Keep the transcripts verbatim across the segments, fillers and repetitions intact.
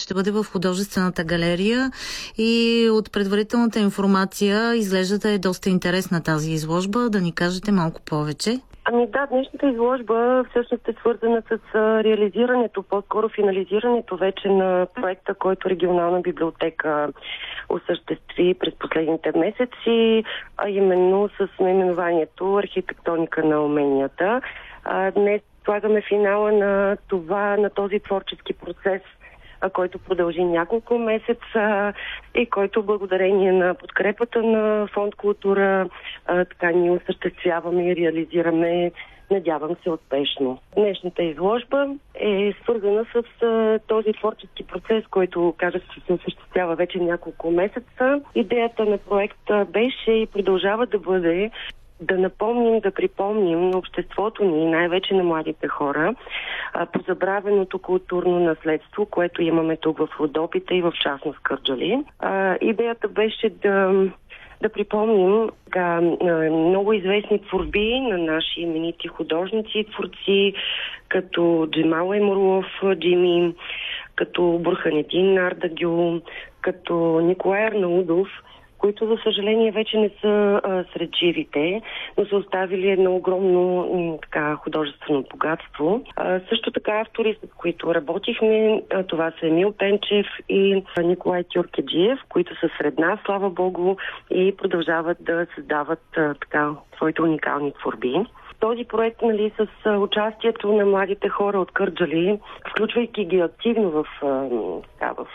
ще бъде в художествената галерия и от предварителната информация изглежда да е доста интересна тази изложба. Да ни кажете малко повече. Ами да, днешната изложба всъщност е свързана с реализирането, по-скоро финализирането вече на проекта, който Регионална библиотека осъществи през последните месеци, а именно с наименованието Архитектоника на уменията. А, днес слагаме финала на това, на този творчески процес, който продължи няколко месеца и който благодарение на подкрепата на Фонд култура така ни осъществяваме и реализираме, надявам се, успешно. Днешната изложба е свързана с а, този творчески процес, който казах, че се осъществява вече няколко месеца. Идеята на проекта беше и продължава да бъде да напомним, да припомним на обществото ни, най-вече на младите хора, позабравеното културно наследство, което имаме тук в Родопите и в частност Кърджали. А, идеята беше да, да припомним така, много известни творби на наши именити художници и творци, като Джемал Емурлов, Джими, като Бурханедин Ардагюл, като Николай Арнаудов, които, за съжаление, вече не са а, сред живите, но са оставили едно огромно м, така, художествено богатство. А, също така автори, с които работихме, а, това са Емил Пенчев и а, Николай Тюркеджиев, които са сред нас, слава Богу, и продължават да създават а, така, своите уникални творби. Този проект, нали, с участието на младите хора от Кърджали, включвайки ги активно в, да, в,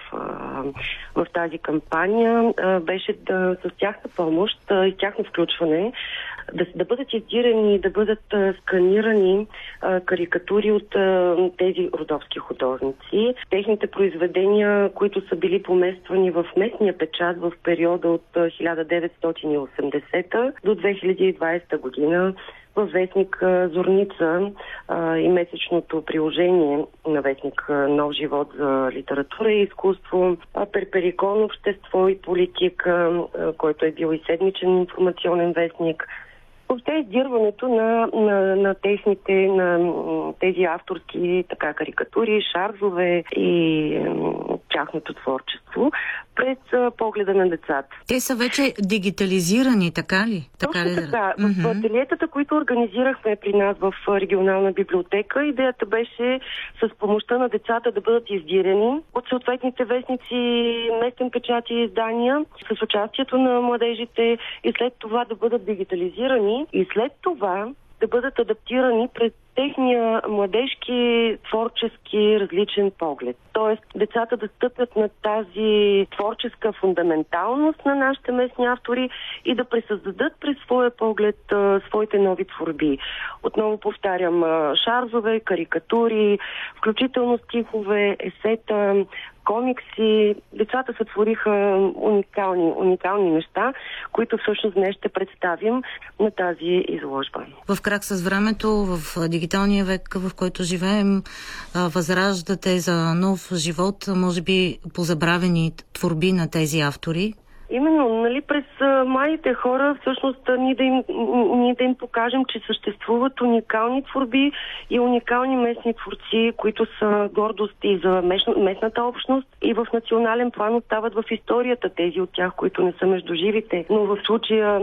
в тази кампания, беше да, с тяхна помощ и тяхно включване да, да бъдат издирани, да бъдат сканирани карикатури от тези родопски художници. Техните произведения, които са били помествани в местния печат в периода от хиляда деветстотин и осемдесета до две хиляди и двадесета година, във вестник Зорница а, и месечното приложение на вестник Нов живот за литература и изкуство, а Перперикон общество и политика, а, който е бил и седмичен информационен вестник. Въобще издирването на, на, на, техните, на тези авторски така, карикатури, шаржове и м, тяхното творчество през а, погледа на децата. Те са вече дигитализирани, така ли? Така Точно ли? така. Mm-hmm. В ателиетата, които организирахме при нас в Регионална библиотека, идеята беше с помощта на децата да бъдат издирени от съответните вестници, местен печат и издания, с участието на младежите и след това да бъдат дигитализирани и след това да бъдат адаптирани пред техния младежки, творчески, различен поглед. Тоест, децата да стъпят на тази творческа фундаменталност на нашите местни автори и да пресъздадат през своя поглед а, своите нови творби. Отново повтарям, а, шарзове, карикатури, включително стихове, есета, комикси. Децата сътвориха уникални, уникални неща, които всъщност днес ще представим на тази изложба. В крак с времето, в дигиталния век, в който живеем, възраждате за нов живот, може би позабравени творби на тези автори? Именно, нали, през младите хора всъщност ние да, им, ние да им покажем, че съществуват уникални творби и уникални местни творци, които са гордост и за местната общност и в национален план остават в историята тези от тях, които не са между живите. Но в случая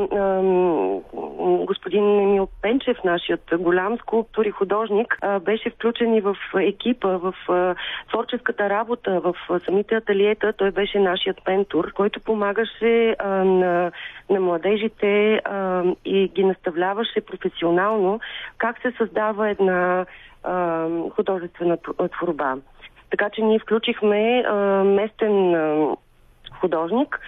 ам, господин Емил Пенчев, нашият голям скулптор и художник, а, беше включен и в екипа, в а, творческата работа, в а, самите ателиета. Той беше нашият ментор, който помагаше А, на, на младежите а, и ги наставляваше професионално как се създава една а, художествена творба. Така че ние включихме а, местен а, художник,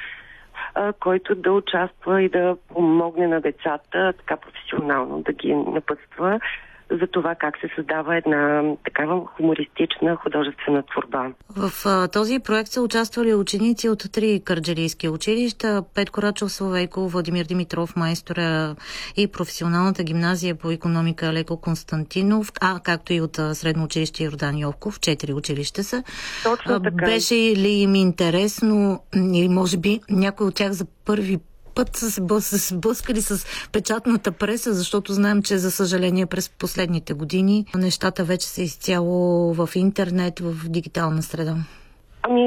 а, който да участва и да помогне на децата така професионално, да ги напътства за това как се създава една такава хумористична художествена творба. В а, този проект са участвали ученици от три кърджалийски училища: Петко Рачов Славейко, Владимир Димитров майстора и професионалната гимназия по икономика Алеко Константинов, а както и от а, средно училище Йордан Йовков. Четири училища са. Точно така. А, беше ли им интересно или може би някой от тях за първи път са се, бъс, се сблъскали с печатната преса, защото знаем, че за съжаление през последните години нещата вече са изцяло в интернет, в дигитална среда?